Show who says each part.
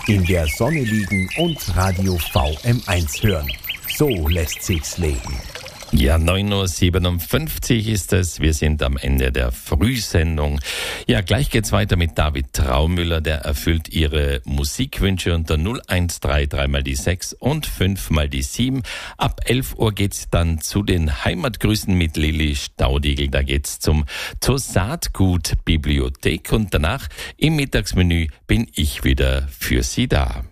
Speaker 1: In der Sonne liegen und Radio VM1 hören. So lässt sich's leben.
Speaker 2: Ja, 9.57 Uhr ist es. Wir sind am Ende der Frühsendung. Ja, gleich geht's weiter mit David Traumüller. Der erfüllt Ihre Musikwünsche unter 0133 mal die 6 und 5 mal die 7. Ab 11 Uhr geht's dann zu den Heimatgrüßen mit Lilly Staudigl. Da geht's zur Saatgutbibliothek und danach im Mittagsmenü bin ich wieder für Sie da.